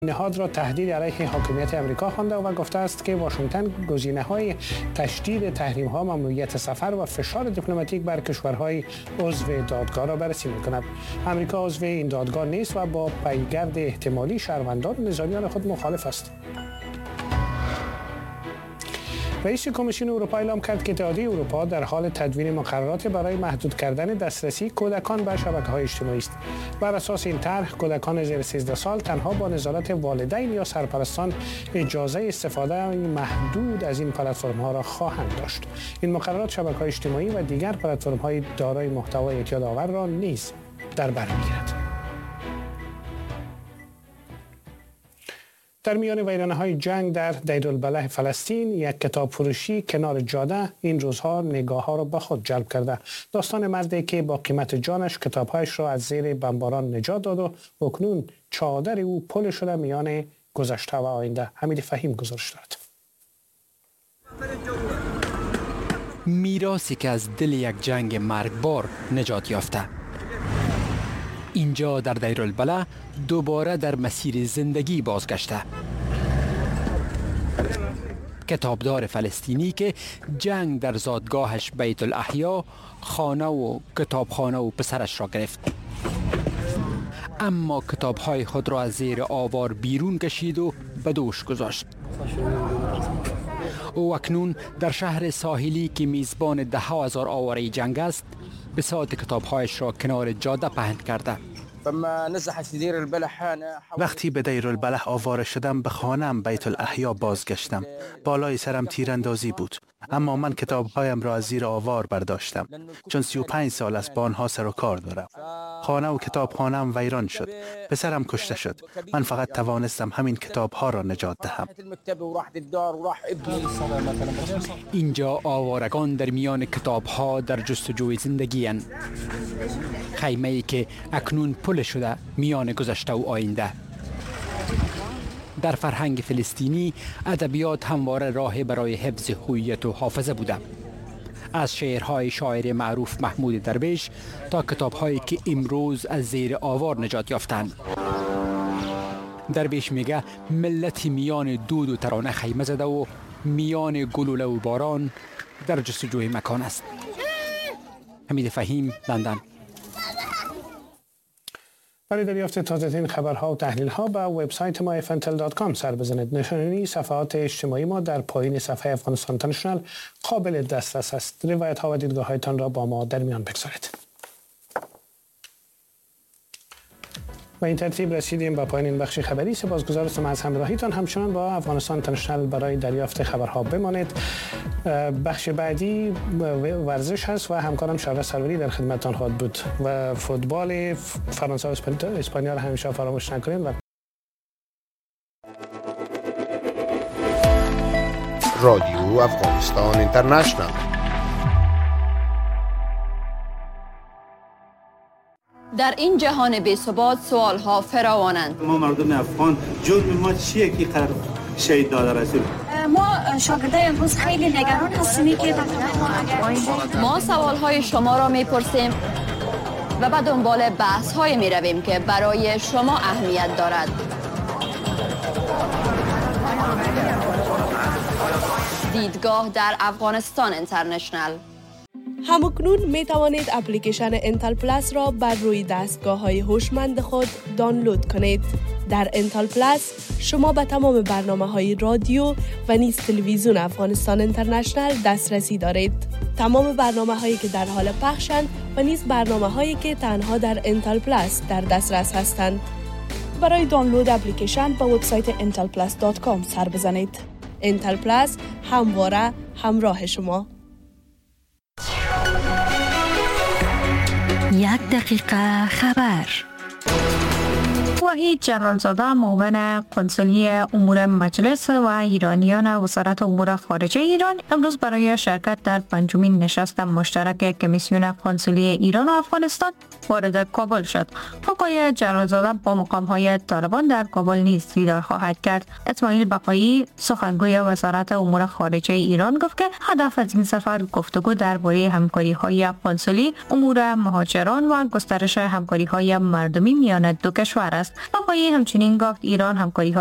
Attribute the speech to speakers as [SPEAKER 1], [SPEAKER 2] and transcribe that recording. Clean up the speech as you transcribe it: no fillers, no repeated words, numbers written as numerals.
[SPEAKER 1] نهاد را تهدید علیه حاکمیت امریکا خوانده و گفته است که واشنگتن گزینه‌های تشدید تحریم‌ها، ممنوعیت سفر و فشار دیپلماتیک بر کشورهای عضو دادگاه را بررسی می‌کند. امریکا عضو این دادگاه نیست و با پیگرد احتمالی شهروندان و نظامیان خود مخالف است. رئیس کمیسیون اروپا اعلام کرد که اتحادیه اروپا در حال تدوین مقررات برای محدود کردن دسترسی کودکان به شبکه‌های اجتماعی است. بر اساس این طرح، کودکان زیر 13 سال تنها با نظارت والدین یا سرپرستان اجازه استفاده محدود از این پلتفرم‌ها را خواهند داشت. این مقررات شبکه‌های اجتماعی و دیگر پلتفرم‌های دارای محتوای اعتیادآور را نیز در بر می‌گیرد. در میان ویرانه‌های جنگ در دیرالبلح فلسطین، یک کتاب فروشی کنار جاده این روزها نگاه‌ها را به خود جلب کرده. داستان مردی که با قیمت جانش کتاب‌هایش را از زیر بمباران نجات داد و اکنون چادر او پل شده میان گذشته و آینده. حمید فهیم گزارش دارد.
[SPEAKER 2] میراثی که از دل یک جنگ مرگبار نجات یافته. اینجا در دیرالبلح دوباره در مسیر زندگی بازگشته. کتابدار فلسطینی که جنگ در زادگاهش بیت الاحیا خانه و کتابخانه و پسرش را گرفت، اما کتاب‌های خود را از زیر آوار بیرون کشید و به دوش گذاشت. او اکنون در شهر ساحلی که میزبان 10,000 آواره جنگ است، بساط کتاب‌هایش را کنار جاده پهن کرده.
[SPEAKER 3] وقتی به دیرالبلح آواره شدم، به خانه‌ام بیت الاحیا بازگشتم. بالای سرم تیراندازی بود، اما من کتاب‌هایم را از زیر آوار برداشتم، چون 35 سال است با آنها سر و کار دارم. خانه و کتابخانه‌ام ویران شد، پسرم کشته شد. من فقط توانستم همین کتاب‌ها را نجات دهم.
[SPEAKER 2] اینجا آوارگان در میان کتاب‌ها در جستجوی زندگی‌اند. خیمه‌ای که اکنون پل شده میان گذشته و آینده. در فرهنگ فلسطینی، ادبیات همواره راه برای حفظ هویت و حافظه بوده. از شعرهای شاعر معروف محمود درویش تا کتاب‌هایی که امروز از زیر آوار نجات یافتند. درویش میگه ملتی میان دود و ترانه خیمه زده و میان گلوله و باران در جستجوی مکان است. حمید فهیم، لندن.
[SPEAKER 1] برای دریافت تازه‌ترین خبرها و تحلیل‌ها به وبسایت ما fntel.com سر بزنید. نشانی صفحات اجتماعی ما در پایین صفحه افغانستان اینترنشنال قابل دسترس است. روایت‌ها و دیدگاه‌هایتان را با ما در میان بگذارید. و این ترتیب رسیدیم به پایان این بخش خبری. سپاسگزارم از همراهیتان. همچنان با افغانستان اینترنشنال برای دریافت خبرها بمانید. بخش بعدی ورزش هست و همکارم شهر سروری در خدمتتان خواهد بود و فوتبال فرانسه و اسپانیا را همیشه فراموش نکنید.
[SPEAKER 4] رادیو افغانستان اینترنشنال.
[SPEAKER 5] در این جهان بی‌ثبات سوال‌ها فراوانند.
[SPEAKER 6] ما مردم افغان جرم ما چیه که قرار شهید داده رسول؟
[SPEAKER 7] ما شاگردای امروز خیلی نگران هستیم که
[SPEAKER 5] ما سوال‌های شما را می‌پرسیم و به دنبال بحث‌های می‌رویم که برای شما اهمیت دارد. دیدگاه در افغانستان اینترنشنال.
[SPEAKER 8] همکنون می توانید اپلیکیشن انتل پلاس را بر روی دستگاه‌های هوشمند خود دانلود کنید. در انتل پلاس شما به تمام برنامه‌های رادیو و نیز تلویزیون افغانستان اینترنشنال دسترسی دارید. تمام برنامه‌هایی که در حال پخشند و نیز برنامه‌هایی که تنها در انتل پلاس در دسترس هستند. برای دانلود اپلیکیشن به وبسایت intelplus.com سر بزنید. انتل پلاس همواره همراه شما.
[SPEAKER 9] 1 دقیقه خبر.
[SPEAKER 10] وحید جلالزاده معاون قنصلی امور مجلس و ایرانیان وزارت امور خارجه ایران امروز برای شرکت در 5مین نشست مشترک کمیسیون قنصلی ایران و افغانستان وارد کابل شد. آقای جلالزاده با مقام‌های طالبان در کابل نیز دیدار خواهد کرد. اسماعیل بقایی سخنگوی وزارت امور خارجه ایران گفت که هدف از این سفر گفتگو درباره همکاری‌های قنصلی، امور مهاجران و گسترش همکاری‌های مردمی میان دو کشور است. است. آقای همچنین گفت ایران همکاری